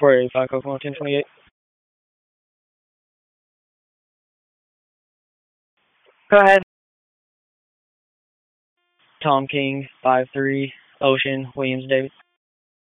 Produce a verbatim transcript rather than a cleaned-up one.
four eight five, Coco, ten twenty-eight. Go ahead. Tom King, five three, Ocean, Williams, David.